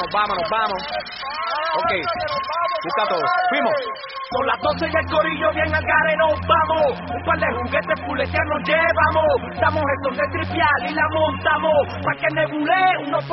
nos vamos. Ok, busca todo. Fuimos. Son las 12 y el corillo bien al gare nos vamos. Un par de juguetes fuletear nos llevamos. Damos el son de tripial y la montamos. Pa' que nebule unos